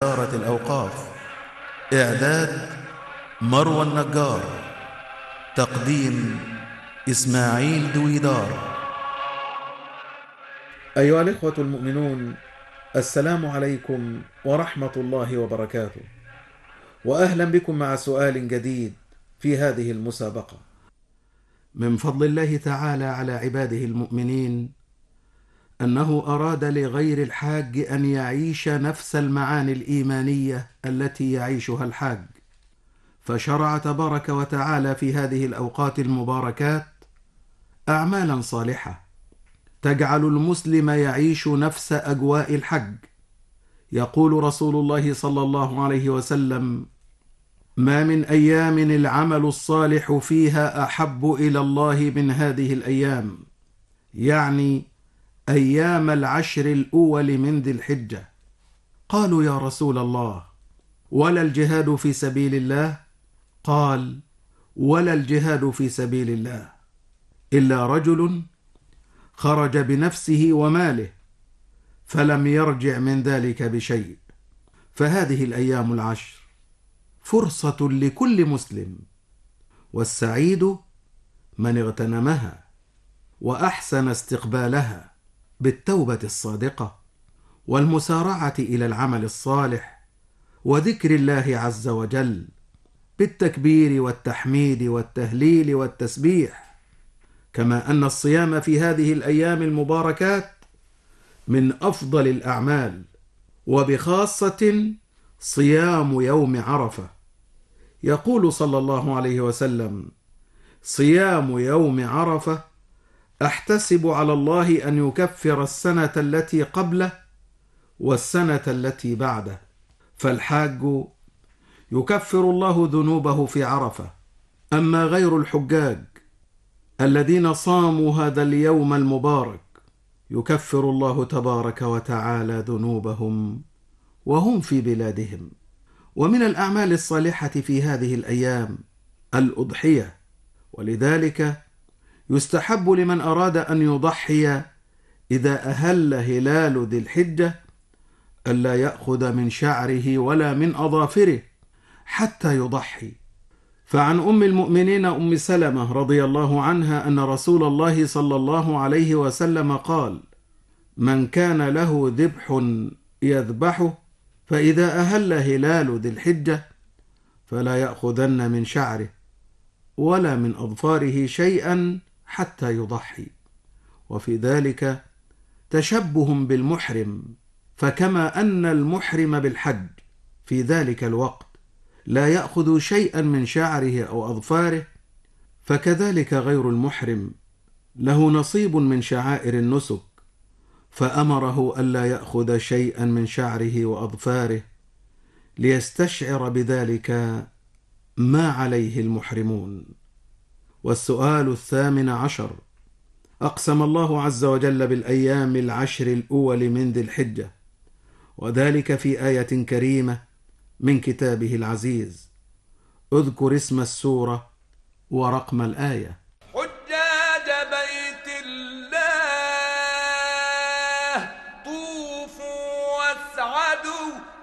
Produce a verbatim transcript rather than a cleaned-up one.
وزارة الأوقاف. إعداد مروى النجار. تقديم إسماعيل دويدار. أيها الإخوة المؤمنون، السلام عليكم ورحمة الله وبركاته، وأهلا بكم مع سؤال جديد في هذه المسابقة. من فضل الله تعالى على عباده المؤمنين أنه أراد لغير الحاج أن يعيش نفس المعاني الإيمانية التي يعيشها الحاج، فشرع تبارك وتعالى في هذه الأوقات المباركات أعمالا صالحة تجعل المسلم يعيش نفس أجواء الحج. يقول رسول الله صلى الله عليه وسلم: ما من أيام العمل الصالح فيها أحب إلى الله من هذه الأيام، يعني أيام العشر الأول من ذي الحجة. قالوا: يا رسول الله، ولا الجهاد في سبيل الله؟ قال: ولا الجهاد في سبيل الله إلا رجل خرج بنفسه وماله فلم يرجع من ذلك بشيء. فهذه الأيام العشر فرصة لكل مسلم، والسعيد من اغتنمها وأحسن استقبالها بالتوبة الصادقة والمسارعة إلى العمل الصالح وذكر الله عز وجل بالتكبير والتحميد والتهليل والتسبيح. كما أن الصيام في هذه الأيام المباركات من أفضل الأعمال، وبخاصة صيام يوم عرفة. يقول صلى الله عليه وسلم: صيام يوم عرفة أحتسب على الله أن يكفر السنة التي قبله والسنة التي بعده. فالحاج يكفر الله ذنوبه في عرفة، أما غير الحجاج الذين صاموا هذا اليوم المبارك يكفر الله تبارك وتعالى ذنوبهم وهم في بلادهم. ومن الأعمال الصالحة في هذه الأيام الأضحية، ولذلك يستحب لمن أراد أن يضحي إذا أهل هلال ذي الحجة ألا يأخذ من شعره ولا من أظافره حتى يضحي. فعن أم المؤمنين أم سلمة رضي الله عنها أن رسول الله صلى الله عليه وسلم قال: من كان له ذبح يذبحه فإذا أهل هلال ذي الحجة فلا يأخذن من شعره ولا من أظفاره شيئا حتى يضحي. وفي ذلك تشبه بالمحرم، فكما أن المحرم بالحج في ذلك الوقت لا يأخذ شيئا من شعره أو أظفاره، فكذلك غير المحرم له نصيب من شعائر النسك، فأمره ألا يأخذ شيئا من شعره وأظفاره ليستشعر بذلك ما عليه المحرمون. والسؤال الثامن عشر: أقسم الله عز وجل بالأيام العشر الأول من ذي الحجة، وذلك في آية كريمة من كتابه العزيز. اذكر اسم السورة ورقم الآية.